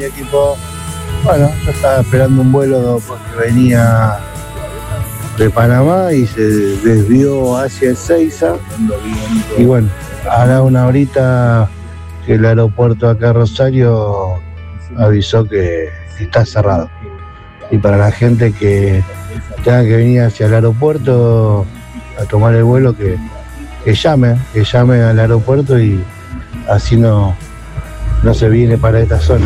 tipo, bueno, yo estaba esperando un vuelo porque venía de Panamá y se desvió hacia Ezeiza. Y bueno, hará una horita que el aeropuerto acá Rosario avisó que está cerrado. Y para la gente que tenga que venir hacia el aeropuerto a tomar el vuelo, que llame al aeropuerto y así no se viene para esta zona.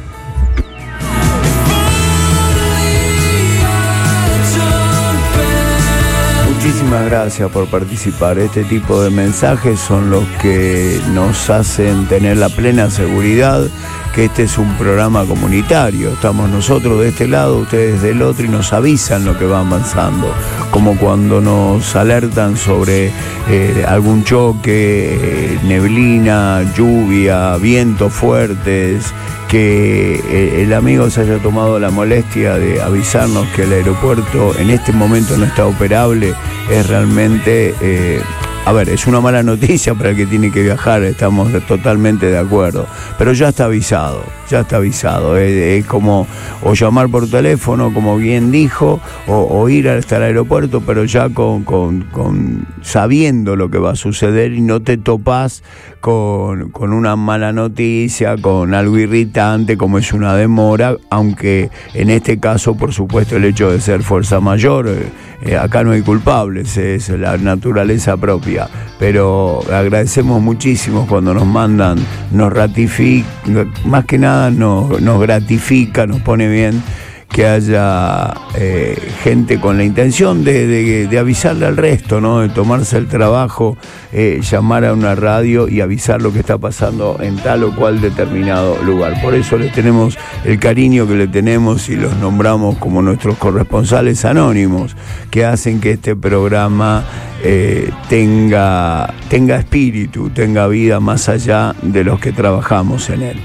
Muchísimas gracias por participar. Este tipo de mensajes son los que nos hacen tener la plena seguridad que este es un programa comunitario. Estamos nosotros de este lado, ustedes del otro, y nos avisan lo que va avanzando. Como cuando nos alertan sobre algún choque, neblina, lluvia, vientos fuertes, que el amigo se haya tomado la molestia de avisarnos que el aeropuerto en este momento no está operable, es realmente... es una mala noticia para el que tiene que viajar, estamos totalmente de acuerdo, pero ya está avisado, es como o llamar por teléfono, como bien dijo, o ir hasta el aeropuerto, pero ya con sabiendo lo que va a suceder y no te topás con una mala noticia, con algo irritante como es una demora, aunque en este caso, por supuesto, el hecho de ser fuerza mayor, acá no hay culpables, es la naturaleza propia, pero agradecemos muchísimo cuando nos mandan, nos ratifica, más que nada nos gratifica, nos pone bien que haya gente con la intención de avisarle al resto, ¿no? De tomarse el trabajo, llamar a una radio y avisar lo que está pasando en tal o cual determinado lugar. Por eso les tenemos el cariño que le tenemos y los nombramos como nuestros corresponsales anónimos, que hacen que este programa tenga espíritu, tenga vida más allá de los que trabajamos en él.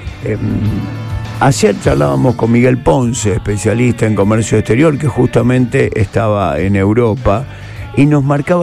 Ayer charlábamos con Miguel Ponce, especialista en comercio exterior, que justamente estaba en Europa, y nos marcaba